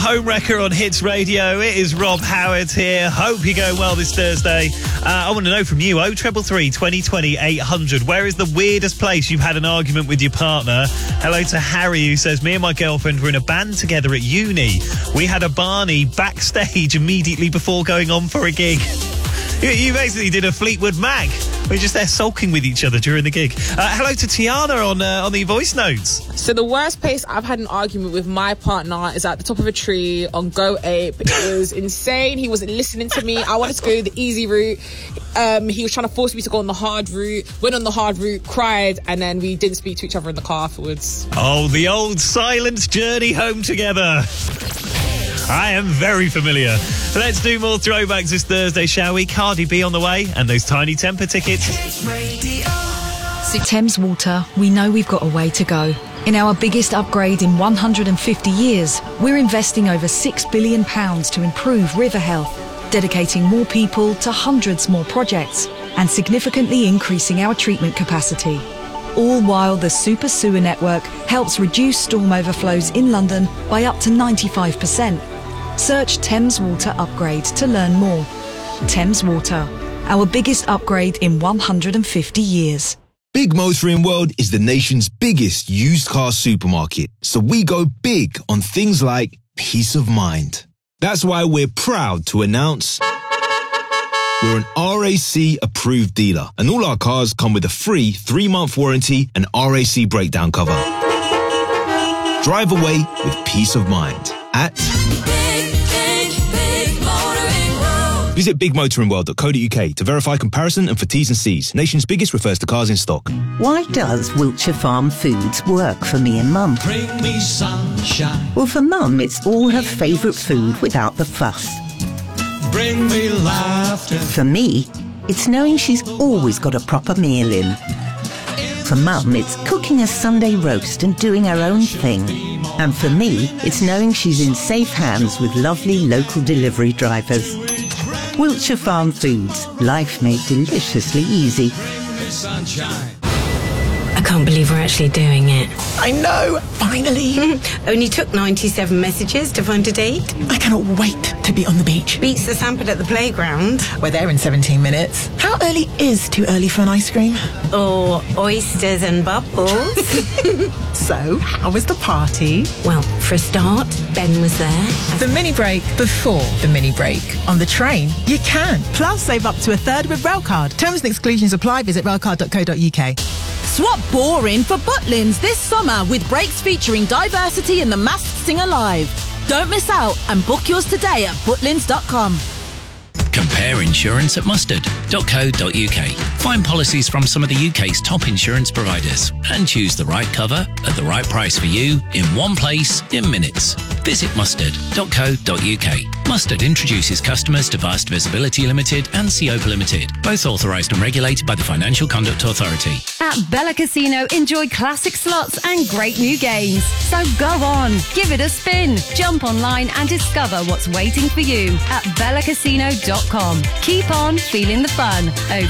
Home Wrecker on Hits Radio. It is Rob Howard here. Hope you're going well this Thursday. I want to know from you, 0333 2020 800. Where is the weirdest place you've had an argument with your partner? Hello to Harry, who says, me and my girlfriend were in a band together at uni. We had a Barney backstage immediately before going on for a gig. You basically did a Fleetwood Mac. We're just there sulking with each other during the gig. Hello to Tiana on the voice notes. So the worst place I've had an argument with my partner is at the top of a tree on Go Ape. It was insane. He wasn't listening to me. I wanted to go the easy route. He was trying to force me to go on the hard route. Went on the hard route, cried, and then we didn't speak to each other in the car afterwards. Oh, the old silent journey home together. I am very familiar. Let's do more throwbacks this Thursday, shall we? Cardi B on the way, and those Tiny Temper tickets. So Thames Water, we know we've got a way to go. In our biggest upgrade in 150 years, we're investing over £6 billion to improve river health, dedicating more people to hundreds more projects, and significantly increasing our treatment capacity. All while the Super Sewer Network helps reduce storm overflows in London by up to 95%. Search Thames Water Upgrade to learn more. Thames Water, our biggest upgrade in 150 years. Big Motoring World is the nation's biggest used car supermarket, so we go big on things like peace of mind. That's why we're proud to announce we're an RAC approved dealer, and all our cars come with a free 3-month warranty and RAC breakdown cover. Drive away with peace of mind at Visit bigmotoringworld.co.uk to verify comparison and for T's and C's. Nation's biggest refers to cars in stock. Why does Wiltshire Farm Foods work for me and Mum? Bring me sunshine. Well, for Mum, it's all her favourite food without the fuss. Bring me laughter. For me, it's knowing she's always got a proper meal in. For Mum, it's cooking a Sunday roast and doing her own thing. And for me, it's knowing she's in safe hands with lovely local delivery drivers. Wiltshire Farm Foods. Life made deliciously easy. I can't believe we're actually doing it. I know, finally. Only took 97 messages to find a date. I cannot wait to be on the beach. Beats the Sanford at the playground. We're there in 17 minutes. How early is too early for an ice cream? Or oysters and bubbles. So, how was the party? Well, for a start, Ben was there. The mini break before the mini break. On the train, you can. Plus, save up to a third with Railcard. Terms and exclusions apply. Visit railcard.co.uk. Swap boring for Butlins this summer with breaks featuring diversity in the Masked Singer Live. Don't miss out and book yours today at butlins.com. Compare insurance at mustard.co.uk. Find policies from some of the UK's top insurance providers and choose the right cover at the right price for you in one place in minutes. Visit mustard.co.uk. Mustard introduces customers to Vast Visibility Limited and Seopa Limited, both authorised and regulated by the Financial Conduct Authority. At Bella Casino, enjoy classic slots and great new games. So go on, give it a spin. Jump online and discover what's waiting for you at bellacasino.com. Keep on feeling the fun.